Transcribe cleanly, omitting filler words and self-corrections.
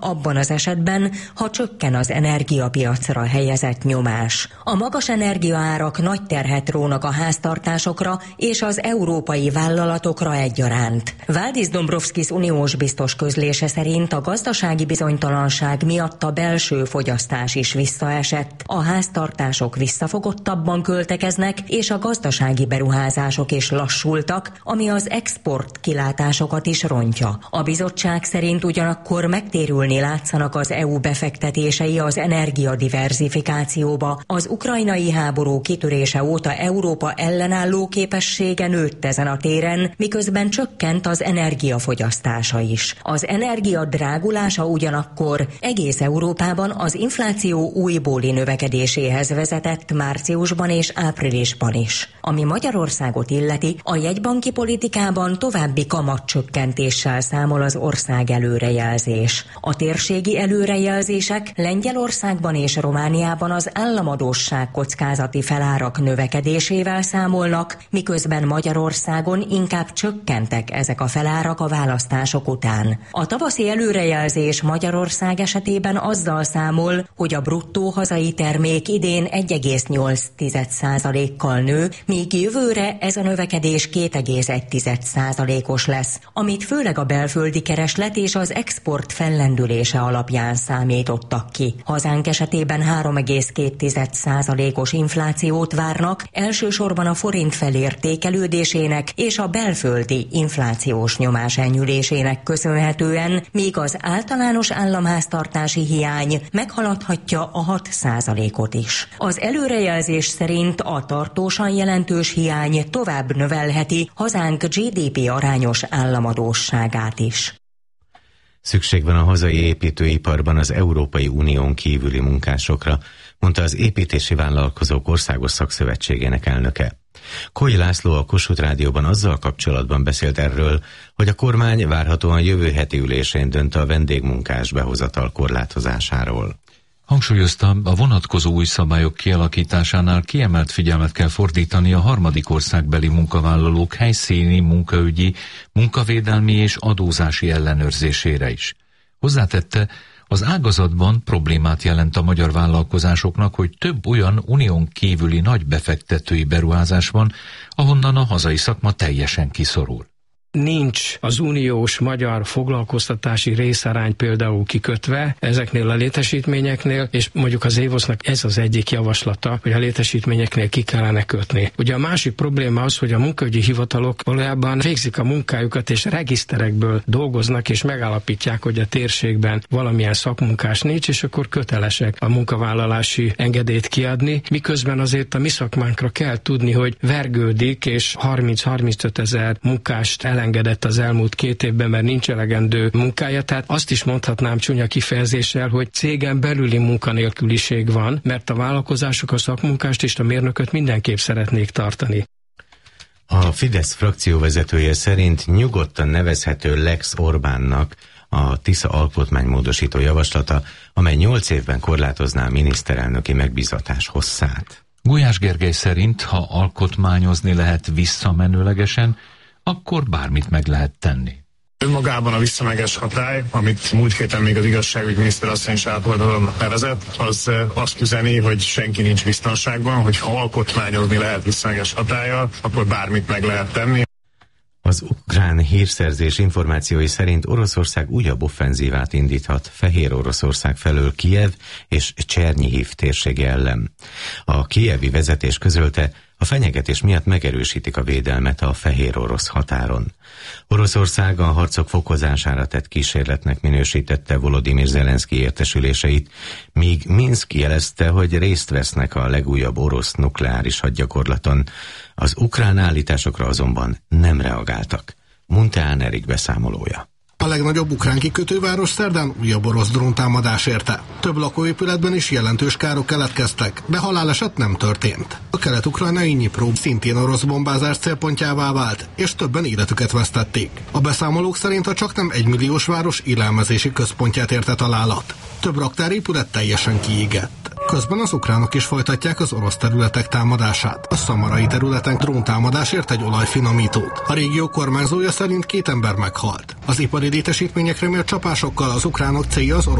abban az esetben, ha csökken az energiapiacra helyezett nyomás. A magas energiaárak nagy terhet rónak a háztartásokra és az európai vállalatokra egyaránt. Valdis Dombrovskis uniós biztos közlése szerint a gazdasági bizonytalanság miatt a belső fogyasztás is visszaesett, a háztartások visszafogottabban költekeznek, és a gazdasági beruházások is lassultak, ami az export kilátásokat is rontja. A bizottság szerint ugyanakkor megtérülni látszanak az EU befektetései az energiadiverzifikációba. Az ukrajnai háború kitörése óta Európa ellenálló képessége nőtt ezen a téren, miközben csökkent az energiafogyasztása is. Az energia drágulása ugyanakkor egész Európában az infláció újbóli növekedéséhez vezetett márciusban és áprilisban is. Ami Magyarországot illeti, a jegybanki politikában további kamatcsökkentéssel számol az ország előrejelzés. A térségi előrejelzések Lengyelországban és Romániában az államadósság kockázati felárak növekedésével számolnak, miközben Magyarországon inkább csökkentek ezek a felárak a választások után. A tavaszi előrejelzés Magyarország esetében azzal számol, hogy a bruttó hazai termék idén 1,8%-kal nő, míg jövőre ez a növekedés 2,1%-os lesz, amit főleg a belföldi kereslet és az export fellendülése alapján számítottak ki. Hazánk esetében 3,2%-os inflációt várnak, elsősorban a forint felértékelődésének és a belföldi inflációs nyomás enyhülésének köszönhetően, míg az általános államháztartási hiány meghaladhatja a 6%-ot is. Az előrejelzés szerint a tartósan jelentős hiány tovább növelheti hazánk GDP arányos államadósságát is. Szükség van a hazai építőiparban az Európai Unión kívüli munkásokra, mondta az Építési Vállalkozók Országos Szakszövetségének elnöke. Koly László a Kossuth Rádióban azzal kapcsolatban beszélt erről, hogy a kormány várhatóan jövő heti ülésén dönt a vendégmunkás behozatal korlátozásáról. Hangsúlyozta, a vonatkozó új szabályok kialakításánál kiemelt figyelmet kell fordítani a harmadik országbeli munkavállalók helyszíni munkaügyi, munkavédelmi és adózási ellenőrzésére is. Hozzátette, az ágazatban problémát jelent a magyar vállalkozásoknak, hogy több olyan unión kívüli nagy befektetői beruházás van, ahonnan a hazai szakma teljesen kiszorul. Nincs az uniós magyar foglalkoztatási részarány például kikötve ezeknél a létesítményeknél, és mondjuk az EVOS-nak ez az egyik javaslata, hogy a létesítményeknél ki kellene kötni. Ugye a másik probléma az, hogy a munkaügyi hivatalok valójában végzik a munkájukat, és regiszterekből dolgoznak, és megállapítják, hogy a térségben valamilyen szakmunkás nincs, és akkor kötelesek a munkavállalási engedélyt kiadni, miközben azért a mi szakmánkra kell tudni, hogy vergődik, és 30-35 ezer munkást elengedett az elmúlt 2 évben, mert nincs elegendő munkája. Tehát azt is mondhatnám csúnya kifejezéssel, hogy cégen belüli munkanélküliség van, mert a vállalkozások a szakmunkást és a mérnököt mindenképp szeretnék tartani. A Fidesz frakcióvezetője szerint nyugodtan nevezhető Lex Orbánnak a Tisza alkotmánymódosító javaslata, amely 8 évben korlátozná a miniszterelnöki megbízatás hosszát. Gulyás Gergely szerint, ha alkotmányozni lehet visszamenőlegesen, akkor bármit meg lehet tenni. Önmagában a visszamenőleges hatály, amit múlt héten még az igazságügyminiszter asszony is ápoldalomnak nevezett, az azt üzeni, hogy senki nincs biztonságban, hogy ha alkotmányozni lehet visszamenőleges hatállyal, akkor bármit meg lehet tenni. Az ukrán hírszerzés információi szerint Oroszország újabb offenzívát indíthat Fehér Oroszország felől Kijev és Csernyihiv térsége ellen. A kijevi vezetés közölte, a fenyegetés miatt megerősítik a védelmet a fehér orosz határon. Oroszország a harcok fokozására tett kísérletnek minősítette Volodymyr Zelenszky értesüléseit, míg Minszk jelezte, hogy részt vesznek a legújabb orosz nukleáris hadgyakorlaton. Az ukrán állításokra azonban nem reagáltak. Munteán Erik beszámolója. A legnagyobb ukrán kikötőváros szerdán újabb orosz dróntámadás érte. Több lakóépületben is jelentős károk keletkeztek, de haláleset nem történt. A kelet-ukrajnai Dnipro szintén orosz bombázás célpontjává vált, és többen életüket vesztették. A beszámolók szerint a csaknem 1 milliós város élelmezési központját érte találat. Több raktárépület teljesen kiégett. Közben az ukránok is folytatják az orosz területek támadását. A szamarai területen dróntámadásért egy olajfinomítót. A régió kormányzója szerint 2 ember meghalt. Az ipari létesítményekre mért csapásokkal az ukránok célja az orosz